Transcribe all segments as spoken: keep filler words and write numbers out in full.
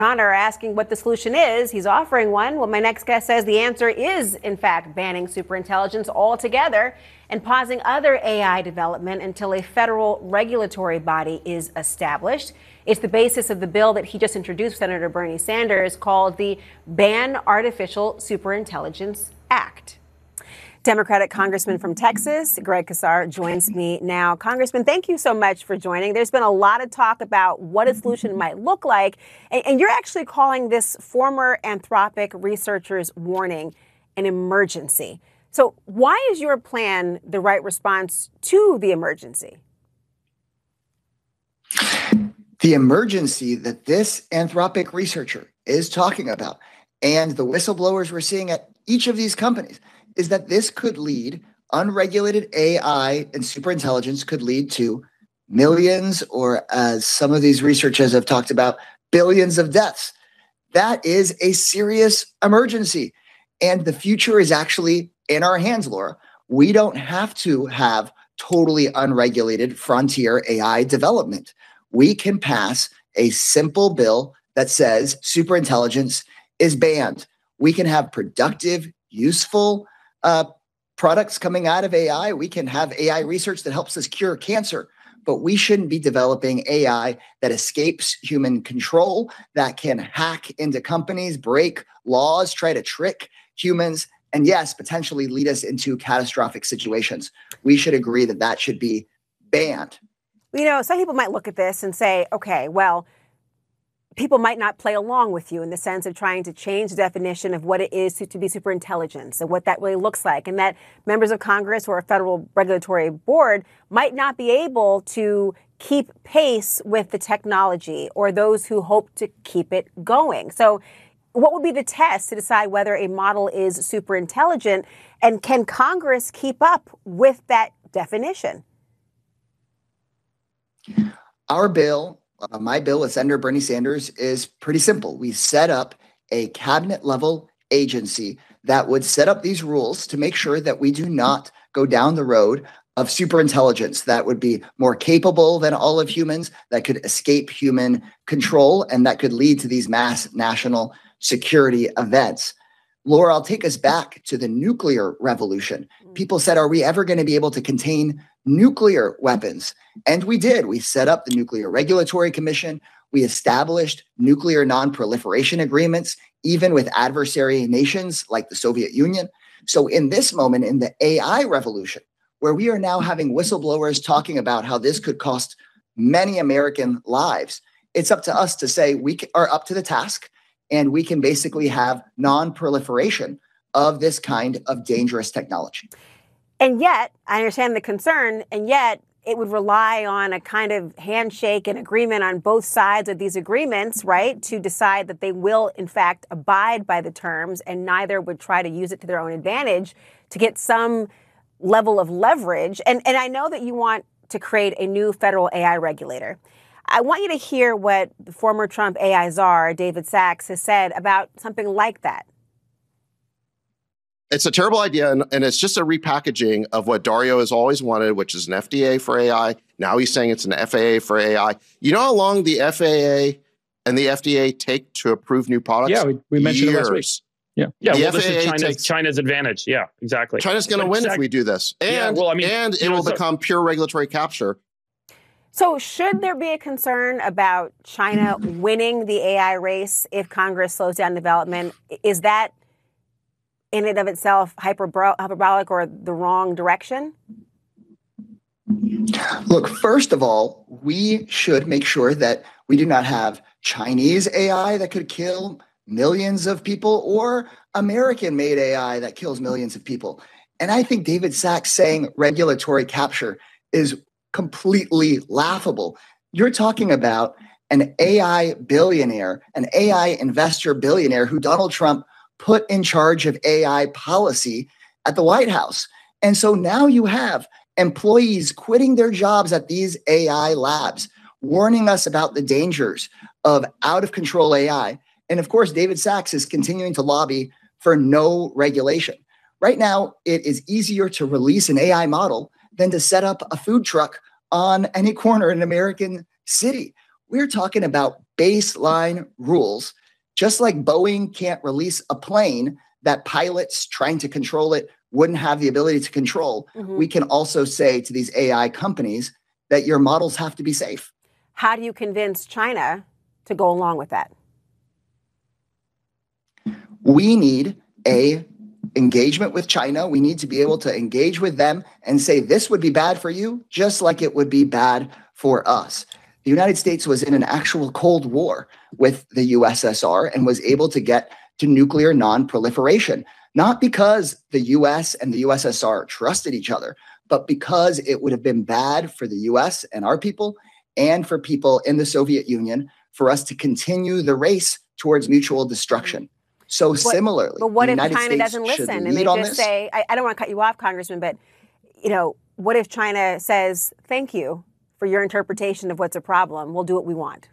Are asking what the solution is. He's offering one. Well, my next guest says the answer is, in fact, banning superintelligence altogether and pausing other A I development until a federal regulatory body is established. It's the basis of the bill that he just introduced, Senator Bernie Sanders, called the Ban Artificial Superintelligence Act. Democratic Congressman from Texas, Greg Casar, joins me now. Congressman, thank you so much for joining. There's been a lot of talk about what a solution might look like, and, and you're actually calling this former Anthropic researchers' warning an emergency. So why is your plan the right response to the emergency? The emergency that this Anthropic researcher is talking about and the whistleblowers we're seeing at each of these companies is that this could lead, unregulated A I and superintelligence could lead to millions, or as some of these researchers have talked about, billions of deaths. That is a serious emergency. And the future is actually in our hands, Laura. We don't have to have totally unregulated frontier A I development. We can pass a simple bill that says superintelligence is banned. We can have productive, useful uh, products coming out of A I. We can have A I research that helps us cure cancer, but we shouldn't be developing A I that escapes human control, that can hack into companies, break laws, try to trick humans, and yes, potentially lead us into catastrophic situations. We should agree that that should be banned. You know, some people might look at this and say, okay, well, people might not play along with you in the sense of trying to change the definition of what it is to, to be superintelligence and what that really looks like, and that members of Congress or a federal regulatory board might not be able to keep pace with the technology or those who hope to keep it going. So what would be the test to decide whether a model is superintelligent, and can Congress keep up with that definition? Our bill, uh, my bill with Senator Bernie Sanders, is pretty simple. We set up a cabinet-level agency that would set up these rules to make sure that we do not go down the road of superintelligence that would be more capable than all of humans, that could escape human control, and that could lead to these mass national security events. Laura, I'll take us back to the nuclear revolution. People said, are we ever going to be able to contain nuclear weapons? And we did. We set up the Nuclear Regulatory Commission. We established nuclear non-proliferation agreements, even with adversary nations like the Soviet Union. So in this moment, in the A I revolution, where we are now having whistleblowers talking about how this could cost many American lives, it's up to us to say we are up to the task, and we can basically have non-proliferation of this kind of dangerous technology. And yet, I understand the concern, and yet it would rely on a kind of handshake and agreement on both sides of these agreements, right, to decide that they will, in fact, abide by the terms, and neither would try to use it to their own advantage to get some level of leverage. And, and I know that you want to create a new federal A I regulator. I want you to hear what the former Trump A I czar, David Sacks, has said about something like that. It's a terrible idea, and, and it's just a repackaging of what Dario has always wanted, which is an F D A for A I. Now he's saying it's an F A A for A I. You know how long the F A A and the F D A take to approve new products? Yeah, we, we mentioned Years. it last week. Yeah, yeah. The Well, this F A A is China, takes, China's advantage. Yeah, exactly. China's going to win if we do this, and yeah, well, I mean, and it know, will so, become pure regulatory capture. So should there be a concern about China winning the A I race if Congress slows down development? Is that in and of itself hyperbol- hyperbolic or the wrong direction? Look, first of all, we should make sure that we do not have Chinese A I that could kill millions of people or American-made A I that kills millions of people. And I think David Sacks saying regulatory capture is completely laughable. You're talking about an A I billionaire, an A I investor billionaire who Donald Trump put in charge of A I policy at the White House. And so now you have employees quitting their jobs at these A I labs, warning us about the dangers of out-of-control A I. And of course, David Sacks is continuing to lobby for no regulation. Right now, it is easier to release an A I model than to set up a food truck on any corner in an American city. We're talking about baseline rules. Just like Boeing can't release a plane that pilots trying to control it wouldn't have the ability to control, mm-hmm. we can also say to these A I companies that your models have to be safe. How do you convince China to go along with that? We need a engagement with China. We need to be able to engage with them and say, this would be bad for you, just like it would be bad for us. The United States was in an actual Cold War with the U S S R and was able to get to nuclear non-proliferation, not because the U S and the U S S R trusted each other, but because it would have been bad for the U S and our people and for people in the Soviet Union for us to continue the race towards mutual destruction. So but, similarly, but what the if United China States doesn't listen and they on just this. say, I, I don't want to cut you off, Congressman, but you know, what if China says, thank you for your interpretation of what's a problem. We'll do what we want.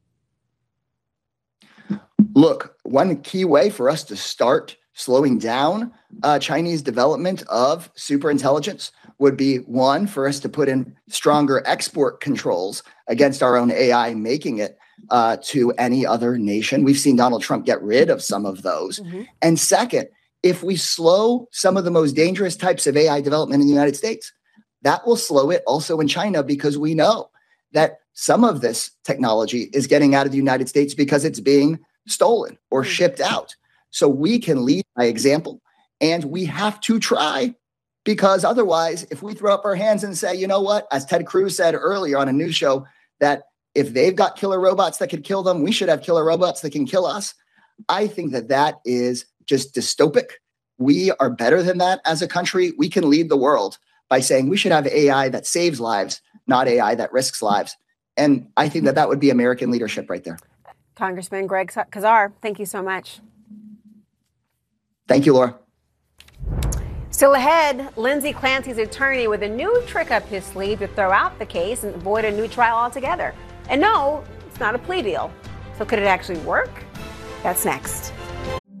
Look, one key way for us to start slowing down uh, Chinese development of superintelligence would be, one, for us to put in stronger export controls against our own A I, making it uh, to any other nation. We've seen Donald Trump get rid of some of those. Mm-hmm. And second, if we slow some of the most dangerous types of A I development in the United States, that will slow it also in China, because we know that some of this technology is getting out of the United States because it's being stolen or shipped out. So we can lead by example, and we have to try, because otherwise, if we throw up our hands and say, you know what, as Ted Cruz said earlier on a news show, that if they've got killer robots that could kill them, we should have killer robots that can kill us. I think that that is just dystopic. We are better than that as a country. We can lead the world by saying we should have A I that saves lives, not A I that risks lives. And I think that that would be American leadership right there. Congressman Greg Casar, thank you so much. Thank you, Laura. Still ahead, Lindsay Clancy's attorney with a new trick up his sleeve to throw out the case and avoid a new trial altogether. And no, it's not a plea deal. So could it actually work? That's next.